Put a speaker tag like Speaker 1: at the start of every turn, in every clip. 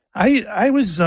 Speaker 1: I was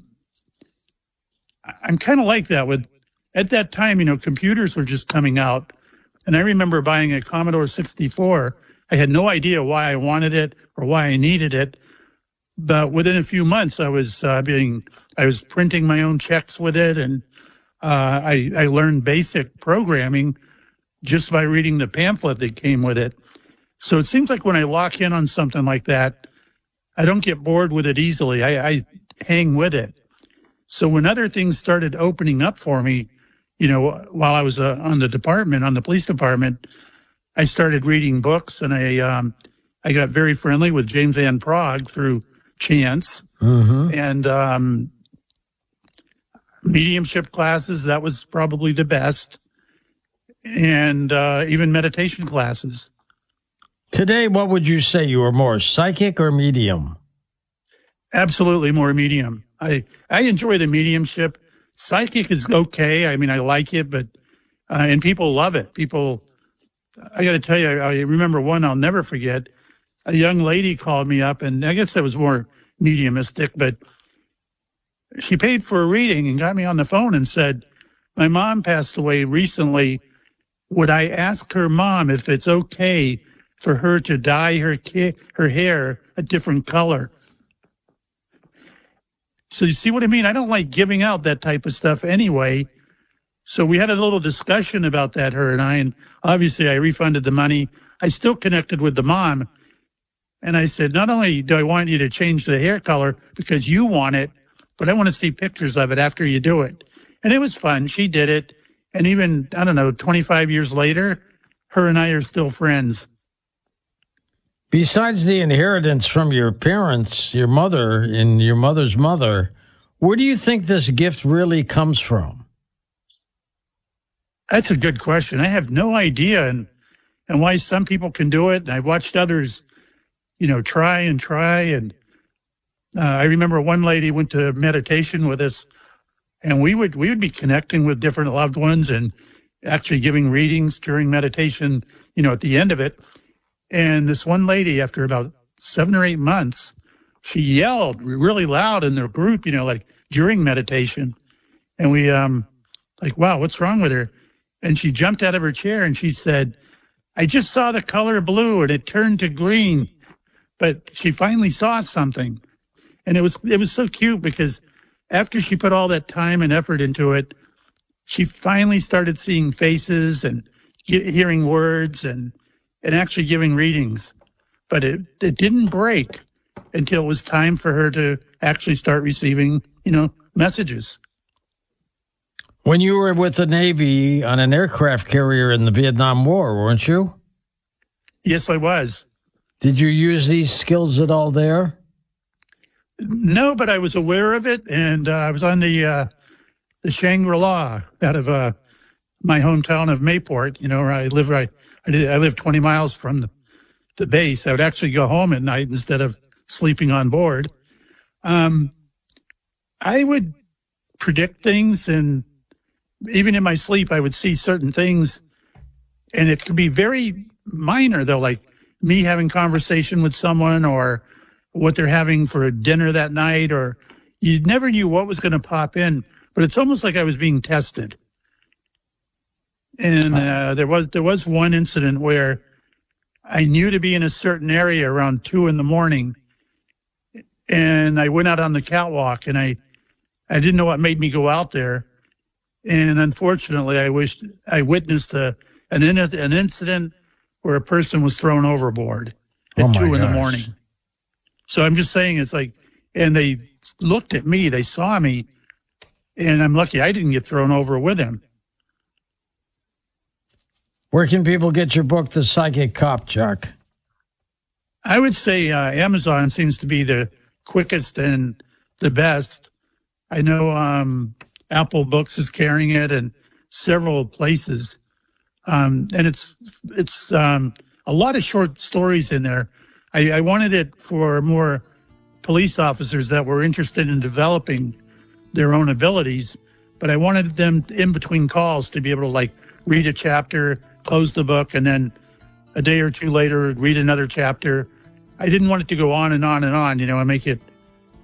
Speaker 1: I'm kind of like that with at that time, computers were just coming out. And I remember buying a Commodore 64. I had no idea why I wanted it or why I needed it. But within a few months, I was printing my own checks with it. And I learned basic programming just by reading the pamphlet that came with it. So it seems like when I lock in on something like that, I don't get bored with it easily. I hang with it. So when other things started opening up for me, while I was on the police department, I started reading books, and I got very friendly with James Van Praagh through chance.
Speaker 2: Mm-hmm.
Speaker 1: And mediumship classes, that was probably the best, and even meditation classes.
Speaker 2: Today, what would you say? You are more psychic or medium?
Speaker 1: Absolutely more medium. I enjoy the mediumship. Psychic is okay. I mean, I like it, but and people love it. I got to tell you, I remember one I'll never forget. A young lady called me up, and I guess that was more mediumistic, but she paid for a reading and got me on the phone and said, my mom passed away recently. Would I ask her mom if it's okay for her to dye her hair a different color? So you see what I mean? I don't like giving out that type of stuff anyway. So we had a little discussion about that, her and I, and obviously I refunded the money. I still connected with the mom. And I said, not only do I want you to change the hair color because you want it, but I want to see pictures of it after you do it. And it was fun. She did it. And even, 25 years later, her and I are still friends.
Speaker 2: Besides the inheritance from your parents, your mother and your mother's mother, where do you think this gift really comes from?
Speaker 1: That's a good question. I have no idea and why some people can do it. And I've watched others, try. And I remember one lady went to meditation with us, and we would be connecting with different loved ones and actually giving readings during meditation, at the end of it. And this one lady, after about 7 or 8 months, she yelled really loud in their group, during meditation. And we, wow, what's wrong with her? And she jumped out of her chair and she said, I just saw the color blue and it turned to green. But she finally saw something. And it was so cute because after she put all that time and effort into it, she finally started seeing faces and hearing words and actually giving readings. But it didn't break until it was time for her to actually start receiving, messages.
Speaker 2: When you were with the Navy on an aircraft carrier in the Vietnam War, weren't you?
Speaker 1: Yes, I was.
Speaker 2: Did you use these skills at all there?
Speaker 1: No, but I was aware of it, and I was on the Shangri-La out of my hometown of Mayport, where I live. I live 20 miles from the base. I would actually go home at night instead of sleeping on board. I would predict things, and even in my sleep, I would see certain things, and it could be very minor, though, like me having conversation with someone or what they're having for dinner that night, or you never knew what was going to pop in, but it's almost like I was being tested. And there was one incident where I knew to be in a certain area around 2 a.m, and I went out on the catwalk, and I didn't know what made me go out there. And unfortunately, I witnessed an incident where a person was thrown overboard at 2 a.m. So I'm just saying, it's like, and they looked at me, they saw me, and I'm lucky I didn't get thrown over with him.
Speaker 2: Where can people get your book, The Psychic Cop, Chuck?
Speaker 1: I would say Amazon seems to be the quickest and the best. I know Apple Books is carrying it and several places. And it's a lot of short stories in there. I wanted it for more police officers that were interested in developing their own abilities, but I wanted them in between calls to be able to read a chapter, close the book, and then a day or two later read another chapter. I didn't want it to go on and on and on, and make it